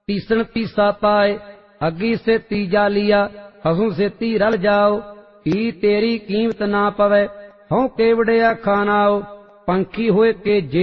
तीसण तीसा पाए अग्गी से तीजा लिया, हसू से ती रल जाओ, ही तेरी कीमत ना पवे, हों केवड़िया खानाओ, पंखी होए के